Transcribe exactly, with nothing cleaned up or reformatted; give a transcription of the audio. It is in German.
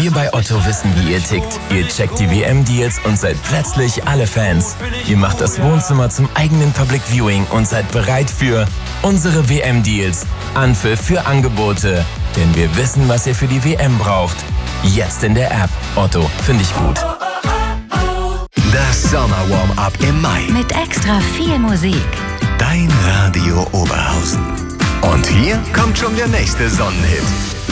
Wir bei Otto wissen, wie ihr tickt. Ihr checkt die W M-Deals und seid plötzlich alle Fans. Ihr macht das Wohnzimmer zum eigenen Public Viewing und seid bereit für unsere W M-Deals. Anpfiff für Angebote. Denn wir wissen, was ihr für die W M braucht. Jetzt in der App. Otto, finde ich gut. Das Sommer-Warm-Up im Mai. Mit extra viel Musik. Dein Radio Oberhausen. Und hier kommt schon der nächste Sonnenhit.